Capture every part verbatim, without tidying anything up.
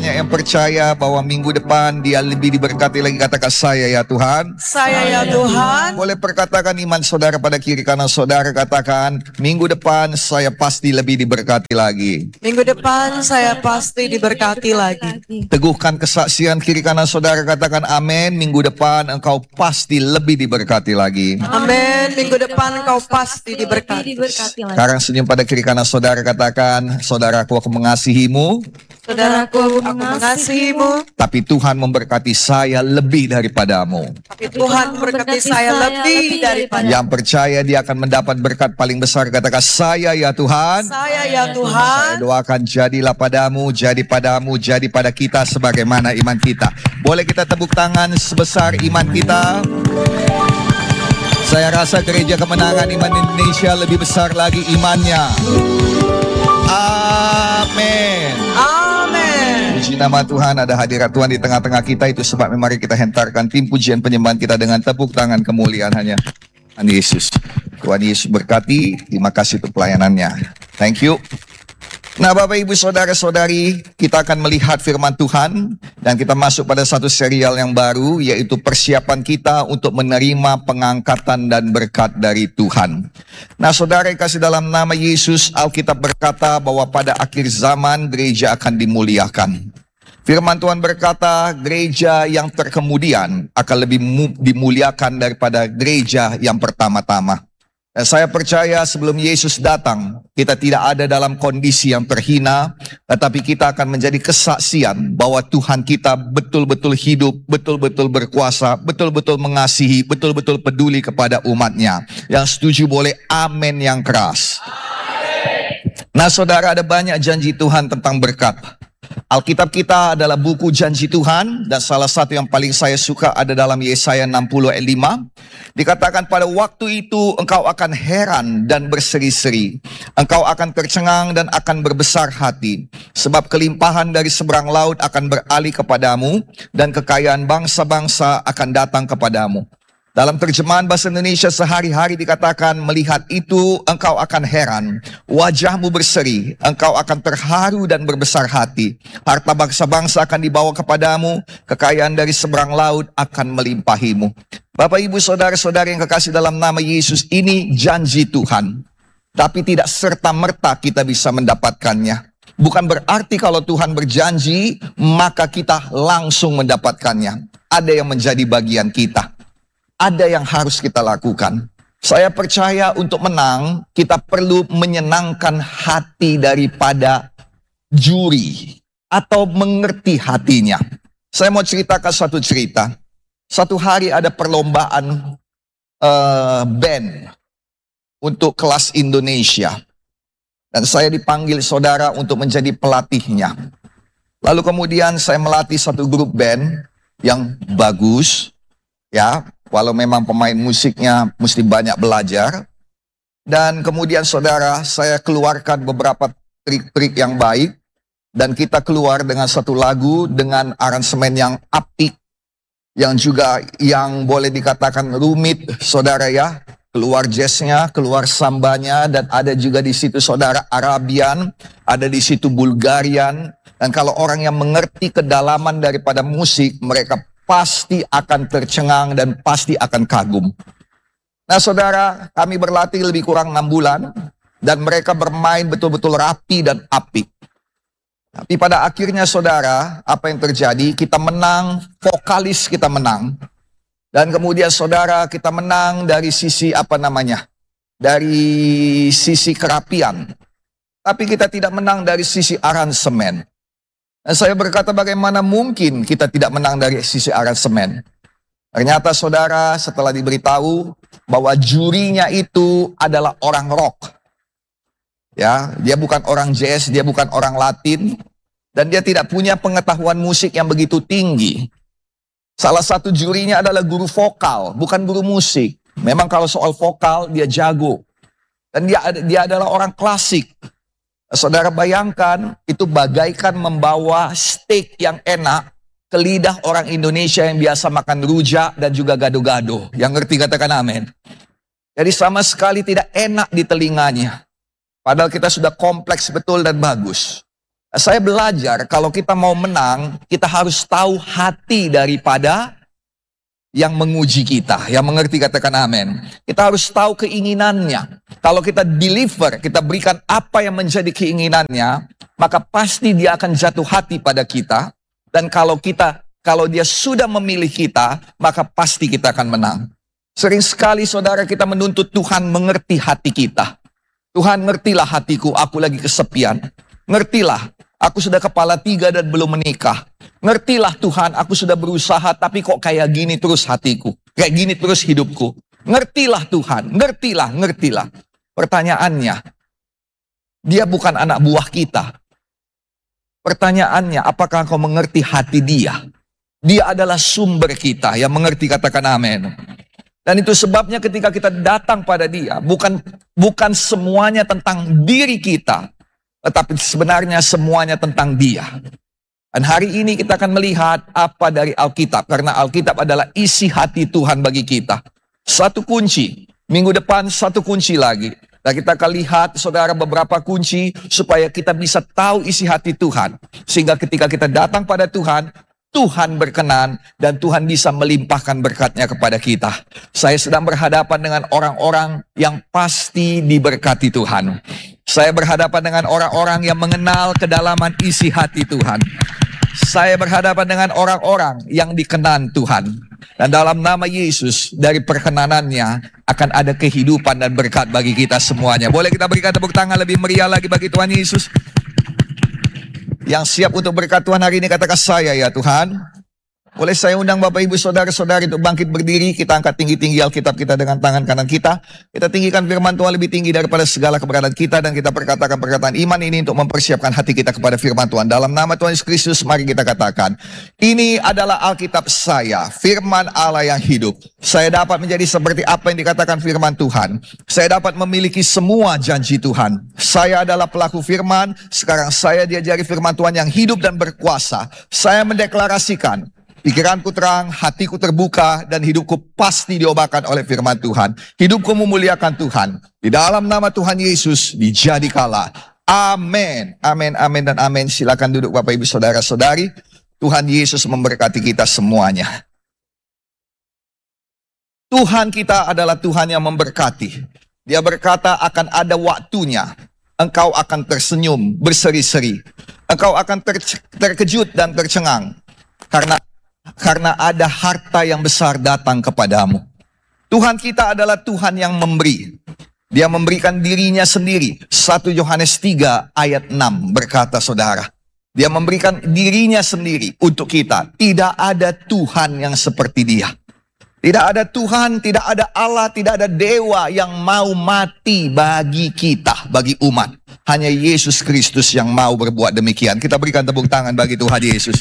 banyak yang percaya bahwa minggu depan dia lebih diberkati lagi? Katakan saya ya Tuhan. Saya ya Tuhan. Boleh perkatakan iman saudara pada kiri kanan saudara, katakan minggu depan saya pasti lebih diberkati lagi. Minggu depan saya pasti diberkati lagi. Teguhkan kesaksian kiri kanan saudara, katakan amin. Minggu depan engkau pasti lebih diberkati lagi. Amin. Minggu depan engkau pasti diberkati. Sekarang senyum pada kiri kanan saudara, katakan saudaraku aku mengasihimu. Saudaraku, aku mengasihimu. Tapi Tuhan memberkati saya lebih daripadamu. Tapi Tuhan memberkati saya lebih daripada. Yang percaya dia akan mendapat berkat paling besar, katakan saya ya Tuhan. Saya ya Saya Tuhan. doakan jadilah padamu, jadi padamu, jadi pada kita sebagaimana iman kita. Boleh kita tepuk tangan sebesar iman kita? Saya rasa gereja kemenangan iman Indonesia lebih besar lagi imannya. Amin. Amin. Puji nama Tuhan, ada hadirat Tuhan di tengah-tengah kita. Itu sebabnya mari kita hentarkan tim pujian penyembahan kita dengan tepuk tangan kemuliaan hanya Tuhan Yesus. Tuhan Yesus berkati. Terima kasih untuk pelayanannya. Thank you. Nah Bapak Ibu Saudara-saudari, kita akan melihat firman Tuhan dan kita masuk pada satu serial yang baru, yaitu persiapan kita untuk menerima pengangkatan dan berkat dari Tuhan. Nah saudara yang kasih dalam nama Yesus, Alkitab berkata bahwa pada akhir zaman gereja akan dimuliakan. Firman Tuhan berkata gereja yang terkemudian akan lebih dimuliakan daripada gereja yang pertama-tama. Dan saya percaya sebelum Yesus datang, kita tidak ada dalam kondisi yang terhina, tetapi kita akan menjadi kesaksian bahwa Tuhan kita betul-betul hidup, betul-betul berkuasa, betul-betul mengasihi, betul-betul peduli kepada umatnya. Yang setuju boleh amin yang keras. Nah saudara, ada banyak janji Tuhan tentang berkat. Alkitab kita adalah buku janji Tuhan, dan salah satu yang paling saya suka ada dalam Yesaya enam puluh ayat lima. Dikatakan pada waktu itu engkau akan heran dan berseri-seri. Engkau akan tercengang dan akan berbesar hati. Sebab kelimpahan dari seberang laut akan beralih kepadamu, dan kekayaan bangsa-bangsa akan datang kepadamu. Dalam terjemahan bahasa Indonesia sehari-hari dikatakan melihat itu engkau akan heran, wajahmu berseri, engkau akan terharu dan berbesar hati. Harta bangsa-bangsa akan dibawa kepadamu, kekayaan dari seberang laut akan melimpahimu. Bapak Ibu Saudara-saudari yang kekasih dalam nama Yesus, ini janji Tuhan. Tapi tidak serta-merta kita bisa mendapatkannya. Bukan berarti kalau Tuhan berjanji maka kita langsung mendapatkannya. Ada yang menjadi bagian kita. Ada yang harus kita lakukan. Saya percaya untuk menang, kita perlu menyenangkan hati daripada juri atau mengerti hatinya. Saya mau ceritakan satu cerita. Satu hari ada perlombaan uh, band untuk kelas Indonesia. Dan saya dipanggil saudara untuk menjadi pelatihnya. Lalu kemudian saya melatih satu grup band yang bagus, ya. Walau memang pemain musiknya mesti banyak belajar. Dan kemudian saudara, saya keluarkan beberapa trik-trik yang baik. Dan kita keluar dengan satu lagu dengan aransemen yang apik. Yang juga yang boleh dikatakan rumit saudara ya. Keluar jazznya, keluar sambanya. Dan ada juga di situ saudara Arabian. Ada di situ Bulgarian. Dan kalau orang yang mengerti kedalaman daripada musik, mereka pasti akan tercengang dan pasti akan kagum. Nah saudara, kami berlatih lebih kurang enam bulan. Dan mereka bermain betul-betul rapi dan apik. Tapi pada akhirnya saudara, apa yang terjadi? Kita menang, vokalis kita menang. Dan kemudian saudara, kita menang dari sisi apa namanya? Dari sisi kerapian. Tapi kita tidak menang dari sisi aransemen. Dan saya berkata bagaimana mungkin kita tidak menang dari sisi aransemen. Ternyata saudara setelah diberitahu bahwa jurinya itu adalah orang rock. Ya, dia bukan orang jazz, dia bukan orang Latin. Dan dia tidak punya pengetahuan musik yang begitu tinggi. Salah satu jurinya adalah guru vokal, bukan guru musik. Memang kalau soal vokal dia jago. Dan dia, dia adalah orang klasik. Saudara bayangkan, itu bagaikan membawa steak yang enak ke lidah orang Indonesia yang biasa makan rujak dan juga gado-gado. Yang ngerti katakan amin. Jadi sama sekali tidak enak di telinganya. Padahal kita sudah kompleks betul dan bagus. Saya belajar kalau kita mau menang, kita harus tahu hati daripada yang menguji kita. Yang mengerti katakan amin. Kita harus tahu keinginannya. Kalau kita deliver, kita berikan apa yang menjadi keinginannya, maka pasti dia akan jatuh hati pada kita. Dan kalau kita, kalau dia sudah memilih kita, maka pasti kita akan menang. Sering sekali saudara kita menuntut Tuhan mengerti hati kita. Tuhan, ngertilah hatiku, aku lagi kesepian. Ngertilah, aku sudah kepala tiga dan belum menikah. Ngertilah Tuhan, aku sudah berusaha tapi kok kayak gini terus hatiku. Kayak gini terus hidupku. Ngertilah Tuhan, ngertilah, ngertilah. Pertanyaannya, dia bukan anak buah kita. Pertanyaannya, apakah kau mengerti hati dia? Dia adalah sumber kita, yang mengerti katakan amin. Dan itu sebabnya ketika kita datang pada dia, bukan bukan semuanya tentang diri kita, tetapi sebenarnya semuanya tentang dia. Dan hari ini kita akan melihat apa dari Alkitab, karena Alkitab adalah isi hati Tuhan bagi kita. Satu kunci, minggu depan satu kunci lagi. Dan kita akan lihat saudara beberapa kunci supaya kita bisa tahu isi hati Tuhan. Sehingga ketika kita datang pada Tuhan, Tuhan berkenan dan Tuhan bisa melimpahkan berkatnya kepada kita. Saya sedang berhadapan dengan orang-orang yang pasti diberkati Tuhan. Saya berhadapan dengan orang-orang yang mengenal kedalaman isi hati Tuhan. Saya berhadapan dengan orang-orang yang dikenan Tuhan. Dan dalam nama Yesus, dari perkenanannya akan ada kehidupan dan berkat bagi kita semuanya. Boleh kita berikan tepuk tangan lebih meriah lagi bagi Tuhan Yesus? Yang siap untuk berkat Tuhan hari ini katakan saya ya Tuhan. Boleh saya undang Bapak Ibu Saudara-saudari untuk bangkit berdiri. Kita angkat tinggi-tinggi Alkitab kita dengan tangan kanan kita. Kita tinggikan firman Tuhan lebih tinggi daripada segala keberadaan kita. Dan kita perkatakan perkataan iman ini untuk mempersiapkan hati kita kepada firman Tuhan. Dalam nama Tuhan Yesus Kristus mari kita katakan. Ini adalah Alkitab saya, firman Allah yang hidup. Saya dapat menjadi seperti apa yang dikatakan firman Tuhan. Saya dapat memiliki semua janji Tuhan. Saya adalah pelaku firman. Sekarang saya diajari firman Tuhan yang hidup dan berkuasa. Saya mendeklarasikan. Pikiranku terang, hatiku terbuka, dan hidupku pasti diobatkan oleh firman Tuhan. Hidupku memuliakan Tuhan. Di dalam nama Tuhan Yesus, dijadikanlah. Amin. Amin, amin, dan amin. Silakan duduk Bapak Ibu Saudara-saudari. Tuhan Yesus memberkati kita semuanya. Tuhan kita adalah Tuhan yang memberkati. Dia berkata akan ada waktunya. Engkau akan tersenyum, berseri-seri. Engkau akan ter terkejut dan tercengang. Karena Karena ada harta yang besar datang kepadamu. Tuhan kita adalah Tuhan yang memberi. Dia memberikan dirinya sendiri. satu Yohanes tiga ayat enam berkata saudara. Dia memberikan dirinya sendiri untuk kita. Tidak ada Tuhan yang seperti dia. Tidak ada Tuhan, tidak ada Allah, tidak ada dewa yang mau mati bagi kita, bagi umat. Hanya Yesus Kristus yang mau berbuat demikian. Kita berikan tepuk tangan bagi Tuhan Yesus.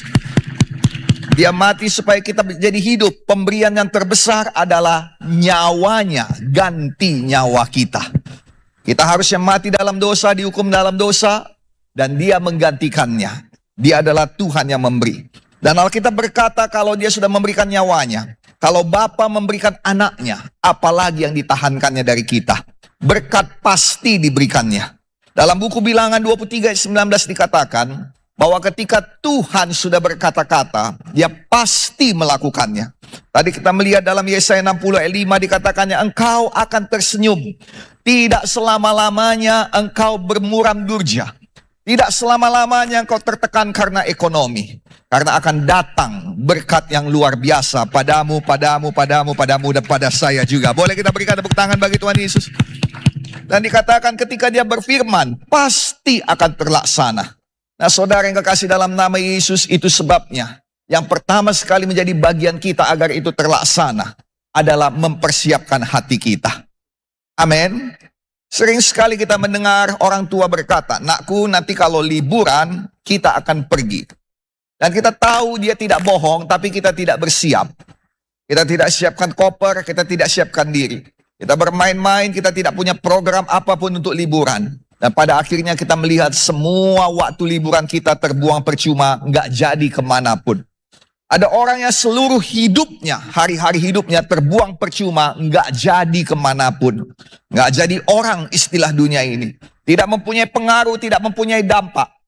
Dia mati supaya kita menjadi hidup. Pemberian yang terbesar adalah nyawanya, ganti nyawa kita. Kita harusnya mati dalam dosa, dihukum dalam dosa, dan dia menggantikannya. Dia adalah Tuhan yang memberi. Dan Alkitab berkata kalau dia sudah memberikan nyawanya, kalau Bapa memberikan anaknya, apalagi yang ditahankannya dari kita. Berkat pasti diberikannya. Dalam buku Bilangan dua puluh tiga ayat sembilan belas dikatakan, bahwa ketika Tuhan sudah berkata-kata, dia pasti melakukannya. Tadi kita melihat dalam Yesaya enam puluh ayat lima dikatakannya, engkau akan tersenyum. Tidak selama-lamanya engkau bermuram durja. Tidak selama-lamanya engkau tertekan karena ekonomi. Karena akan datang berkat yang luar biasa padamu, padamu, padamu, padamu, dan pada saya juga. Boleh kita berikan tepuk tangan bagi Tuhan Yesus. Dan dikatakan ketika dia berfirman, pasti akan terlaksana. Nah saudara yang kekasih dalam nama Yesus, itu sebabnya yang pertama sekali menjadi bagian kita agar itu terlaksana adalah mempersiapkan hati kita. Amin. Sering sekali kita mendengar orang tua berkata, nakku nanti kalau liburan kita akan pergi. Dan kita tahu dia tidak bohong, tapi kita tidak bersiap. Kita tidak siapkan koper, kita tidak siapkan diri. Kita bermain-main, kita tidak punya program apapun untuk liburan. Dan pada akhirnya kita melihat semua waktu liburan kita terbuang percuma, nggak jadi kemanapun. Ada orang yang seluruh hidupnya, hari-hari hidupnya terbuang percuma, nggak jadi kemanapun. Nggak jadi orang istilah dunia ini. Tidak mempunyai pengaruh, tidak mempunyai dampak.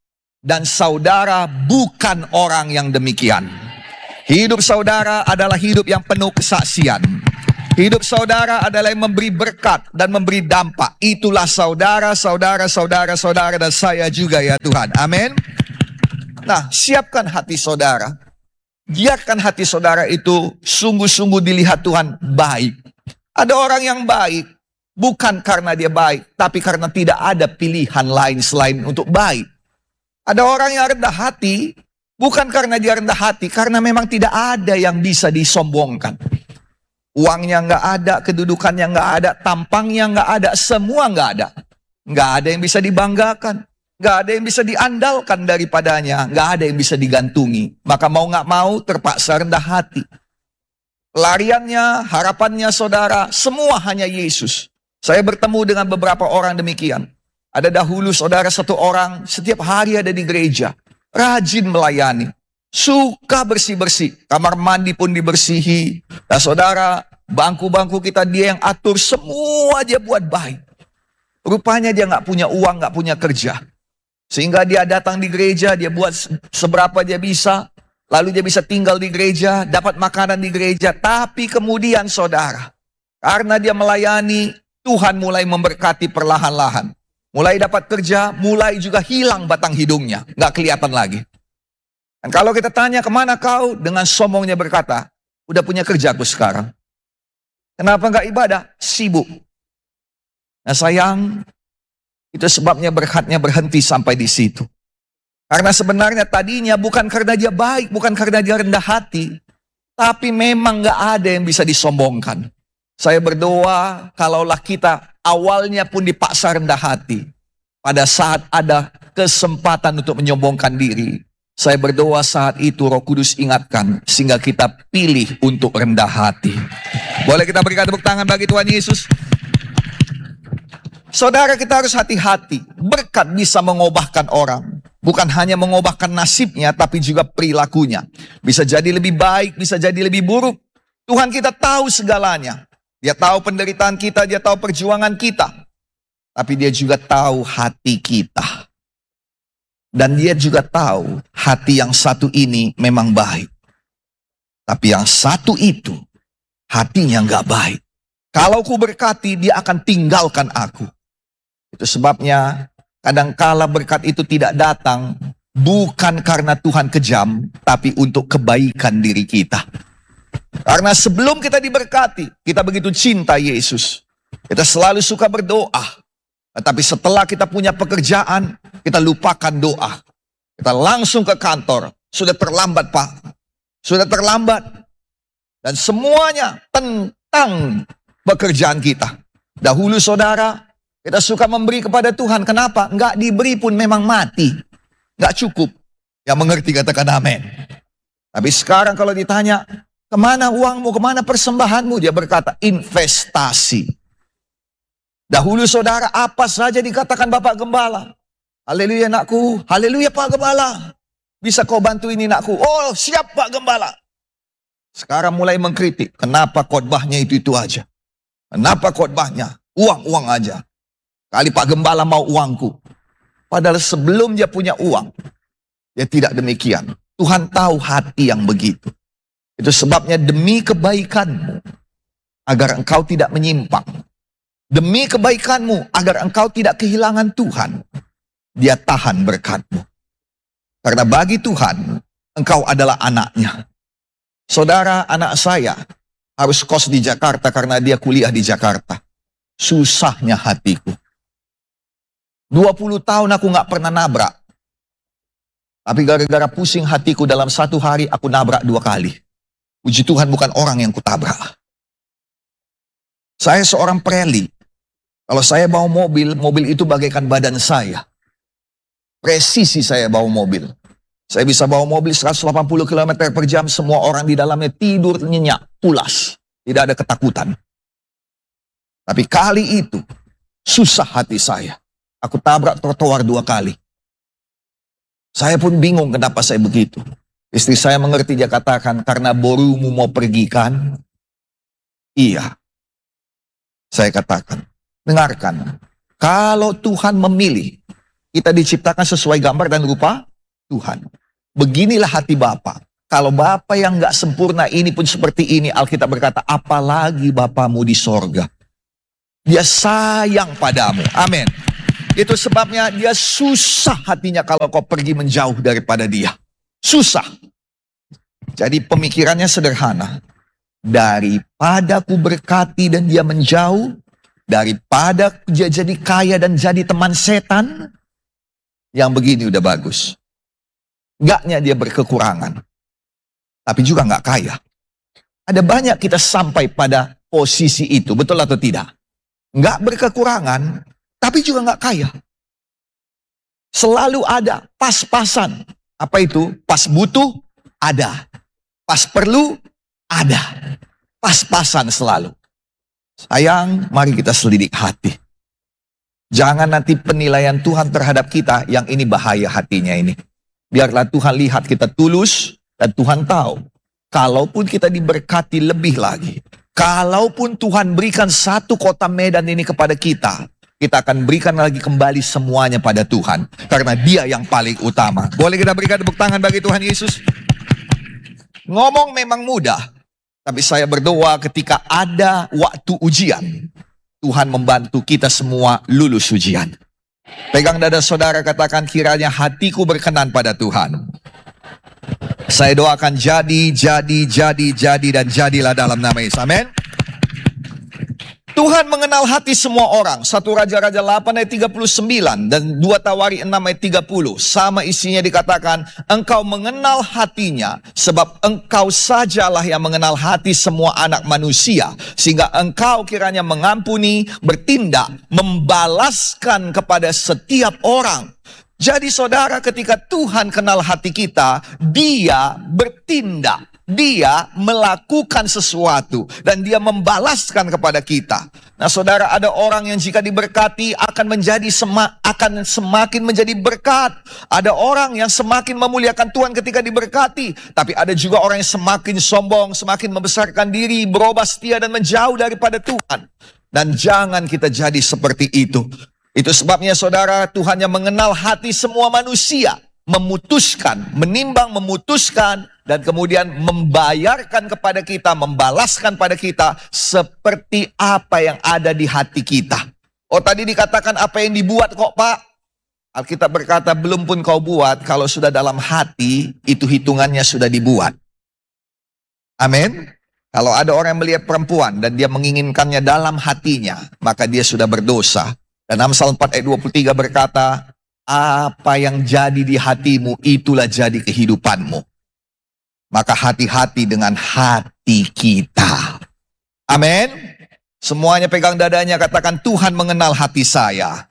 Dan saudara bukan orang yang demikian. Hidup saudara adalah hidup yang penuh kesaksian. Hidup saudara adalah yang memberi berkat dan memberi dampak. Itulah saudara, saudara, saudara, saudara, dan saya juga ya Tuhan. Amin. Nah, siapkan hati saudara. Biarkan hati saudara itu sungguh-sungguh dilihat Tuhan baik. Ada orang yang baik, bukan karena dia baik, tapi karena tidak ada pilihan lain selain untuk baik. Ada orang yang rendah hati, bukan karena dia rendah hati, karena memang tidak ada yang bisa disombongkan. Uangnya nggak ada, kedudukannya nggak ada, tampangnya nggak ada, semua nggak ada. Nggak ada yang bisa dibanggakan, nggak ada yang bisa diandalkan daripadanya, nggak ada yang bisa digantungi. Maka mau nggak mau terpaksa rendah hati. Pelariannya, harapannya saudara, semua hanya Yesus. Saya bertemu dengan beberapa orang demikian. Ada dahulu saudara satu orang, setiap hari ada di gereja, rajin melayani. Suka bersih-bersih, kamar mandi pun dibersihi. Dan saudara, bangku-bangku kita dia yang atur, semua dia buat baik. Rupanya dia nggak punya uang, nggak punya kerja. Sehingga dia datang di gereja, dia buat seberapa dia bisa. Lalu dia bisa tinggal di gereja, dapat makanan di gereja. Tapi kemudian saudara, karena dia melayani, Tuhan mulai memberkati perlahan-lahan. Mulai dapat kerja, mulai juga hilang batang hidungnya. Nggak kelihatan lagi. Dan kalau kita tanya kemana kau, dengan sombongnya berkata, udah punya kerja aku sekarang. Kenapa nggak ibadah? Sibuk. Nah sayang, itu sebabnya berkatnya berhenti sampai di situ. Karena sebenarnya tadinya bukan karena dia baik, bukan karena dia rendah hati, tapi memang nggak ada yang bisa disombongkan. Saya berdoa, kalaulah kita awalnya pun dipaksa rendah hati, pada saat ada kesempatan untuk menyombongkan diri, saya berdoa saat itu Roh Kudus ingatkan, sehingga kita pilih untuk rendah hati. Boleh kita berikan tepuk tangan bagi Tuhan Yesus? Saudara, kita harus hati-hati. Berkat bisa mengubahkan orang. Bukan hanya mengubahkan nasibnya, tapi juga perilakunya. Bisa jadi lebih baik, bisa jadi lebih buruk. Tuhan kita tahu segalanya. Dia tahu penderitaan kita, dia tahu perjuangan kita. Tapi dia juga tahu hati kita. Dan dia juga tahu hati yang satu ini memang baik. Tapi yang satu itu, hatinya nggak baik. Kalau ku berkati, dia akan tinggalkan aku. Itu sebabnya kadangkala berkat itu tidak datang bukan karena Tuhan kejam, tapi untuk kebaikan diri kita. Karena sebelum kita diberkati, kita begitu cinta Yesus. Kita selalu suka berdoa. Tetapi setelah kita punya pekerjaan, kita lupakan doa. Kita langsung ke kantor. Sudah terlambat Pak. Sudah terlambat. Dan semuanya tentang pekerjaan kita. Dahulu saudara, kita suka memberi kepada Tuhan. Kenapa? Enggak diberi pun memang mati. Enggak cukup. Yang mengerti katakan amin. Tapi sekarang kalau ditanya, kemana uangmu, kemana persembahanmu? Dia berkata, investasi. Dahulu saudara, apa saja dikatakan Bapak Gembala. Haleluya nakku, haleluya Pak Gembala. Bisa kau bantu ini nakku? Oh siap Pak Gembala. Sekarang mulai mengkritik, kenapa khotbahnya itu-itu aja? Kenapa khotbahnya? Uang-uang aja. Kali Pak Gembala mau uangku. Padahal sebelum dia punya uang, dia tidak demikian. Tuhan tahu hati yang begitu. Itu sebabnya demi kebaikanmu, agar engkau tidak menyimpang. Demi kebaikanmu, agar engkau tidak kehilangan Tuhan, dia tahan berkatmu. Karena bagi Tuhan, engkau adalah anaknya. Saudara, anak saya harus kos di Jakarta karena dia kuliah di Jakarta. Susahnya hatiku. dua puluh tahun aku gak pernah nabrak. Tapi gara-gara pusing hatiku dalam satu hari aku nabrak dua kali. Puji Tuhan bukan orang yang kutabrak. Saya seorang preli. Kalau saya bawa mobil, mobil itu bagaikan badan saya. Presisi saya bawa mobil. Saya bisa bawa mobil seratus delapan puluh kilometer per jam, semua orang di dalamnya tidur nyenyak, pulas. Tidak ada ketakutan. Tapi kali itu, susah hati saya. Aku tabrak trotoar dua kali. Saya pun bingung kenapa saya begitu. Istri saya mengerti, dia katakan, karena borumu mau pergi kan? Iya. Saya katakan, dengarkan. Kalau Tuhan memilih, kita diciptakan sesuai gambar dan rupa Tuhan. Beginilah hati Bapa. Kalau Bapa yang nggak sempurna ini pun seperti ini, Alkitab berkata, apalagi Bapamu di sorga. Dia sayang padamu. Amin. Itu sebabnya dia susah hatinya kalau kau pergi menjauh daripada dia. Susah. Jadi pemikirannya sederhana. Daripada ku berkati dan dia menjauh, daripada dia jadi kaya dan jadi teman setan, yang begini udah bagus. Enggaknya dia berkekurangan, tapi juga enggak kaya. Ada banyak kita sampai pada posisi itu, betul atau tidak? Enggak berkekurangan, tapi juga enggak kaya. Selalu ada pas-pasan. Apa itu? Pas butuh, ada. Pas perlu, ada. Pas-pasan selalu. Sayang, mari kita selidik hati. Jangan nanti penilaian Tuhan terhadap kita yang ini bahaya hatinya ini. Biarlah Tuhan lihat kita tulus dan Tuhan tahu. Kalaupun kita diberkati lebih lagi. Kalaupun Tuhan berikan satu kota Medan ini kepada kita. Kita akan berikan lagi kembali semuanya pada Tuhan. Karena dia yang paling utama. Boleh kita berikan tepuk tangan bagi Tuhan Yesus? Ngomong memang mudah. Tapi saya berdoa ketika ada waktu ujian. Tuhan membantu kita semua lulus ujian. Pegang dada saudara, katakan kiranya hatiku berkenan pada Tuhan. Saya doakan jadi, jadi, jadi, jadi, dan jadilah dalam nama Yesus. Amin. Tuhan mengenal hati semua orang. satu Raja-Raja delapan ayat tiga puluh sembilan dan dua Tawari enam ayat tiga puluh. Sama isinya dikatakan, engkau mengenal hatinya sebab engkau sajalah yang mengenal hati semua anak manusia. Sehingga engkau kiranya mengampuni, bertindak, membalaskan kepada setiap orang. Jadi saudara, ketika Tuhan kenal hati kita, dia bertindak. Dia melakukan sesuatu dan dia membalaskan kepada kita. Nah, saudara, ada orang yang jika diberkati akan menjadi sema, akan semakin menjadi berkat. Ada orang yang semakin memuliakan Tuhan ketika diberkati, tapi ada juga orang yang semakin sombong, semakin membesarkan diri, berubah setia dan menjauh daripada Tuhan. Dan jangan kita jadi seperti itu. Itu sebabnya saudara, Tuhan yang mengenal hati semua manusia, memutuskan, menimbang, memutuskan, dan kemudian membayarkan kepada kita, membalaskan pada kita seperti apa yang ada di hati kita. Oh, tadi dikatakan apa yang dibuat kok Pak? Alkitab berkata belum pun kau buat, kalau sudah dalam hati, itu hitungannya sudah dibuat. Amin. Kalau ada orang yang melihat perempuan dan dia menginginkannya dalam hatinya, maka dia sudah berdosa. Dan Amsal empat ayat dua puluh tiga berkata, apa yang jadi di hatimu, itulah jadi kehidupanmu. Maka hati-hati dengan hati kita. Amin. Semuanya pegang dadanya, katakan Tuhan mengenal hati saya.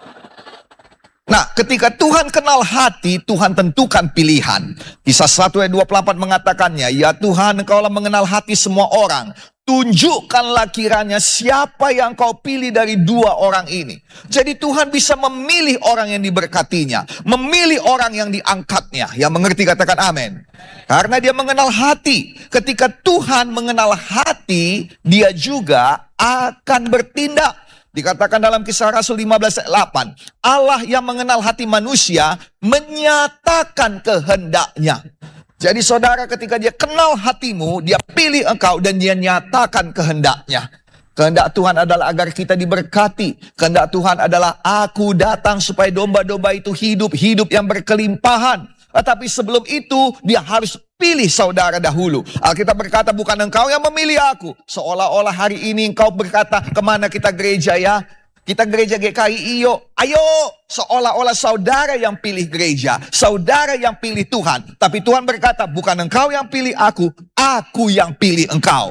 Nah, ketika Tuhan kenal hati, Tuhan tentukan pilihan. Kisah satu ayat dua puluh empat mengatakannya, ya Tuhan, engkaulah mengenal hati semua orang. Tunjukkanlah kiranya siapa yang kau pilih dari dua orang ini. Jadi Tuhan bisa memilih orang yang diberkatinya, memilih orang yang diangkatnya. Yang mengerti katakan amin. Karena dia mengenal hati. Ketika Tuhan mengenal hati, dia juga akan bertindak. Dikatakan dalam Kisah Rasul lima belas ayat delapan, Allah yang mengenal hati manusia menyatakan kehendaknya. Jadi saudara, ketika dia kenal hatimu, dia pilih engkau dan dia nyatakan kehendaknya. Kehendak Tuhan adalah agar kita diberkati. Kehendak Tuhan adalah aku datang supaya domba-domba itu hidup, hidup yang berkelimpahan. Tetapi sebelum itu dia harus pilih saudara dahulu. Alkitab berkata bukan engkau yang memilih aku. Seolah-olah hari ini engkau berkata kemana kita gereja ya? Kita gereja G K I, iyo, ayo, seolah-olah saudara yang pilih gereja, saudara yang pilih Tuhan. Tapi Tuhan berkata, bukan engkau yang pilih aku, aku yang pilih engkau.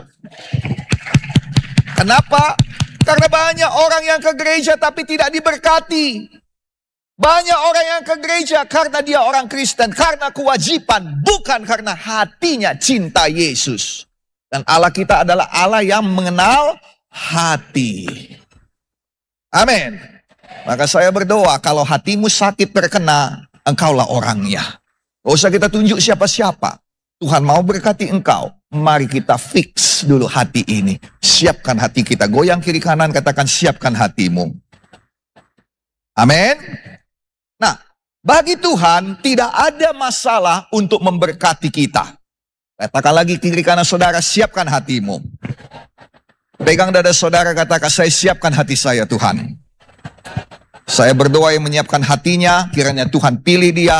Kenapa? Karena banyak orang yang ke gereja tapi tidak diberkati. Banyak orang yang ke gereja karena dia orang Kristen, karena kewajiban, bukan karena hatinya cinta Yesus. Dan Allah kita adalah Allah yang mengenal hati. Amin. Maka saya berdoa, kalau hatimu sakit terkena, engkaulah orangnya. Gak usah kita tunjuk siapa-siapa. Tuhan mau berkati engkau. Mari kita fix dulu hati ini. Siapkan hati kita. Goyang kiri kanan, katakan siapkan hatimu. Amin. Nah, Bagi Tuhan tidak ada masalah untuk memberkati kita. Katakan lagi kiri kanan saudara, siapkan hatimu. Pegang dada saudara, katakan, saya siapkan hati saya Tuhan. Saya berdoa yang menyiapkan hatinya, kiranya Tuhan pilih dia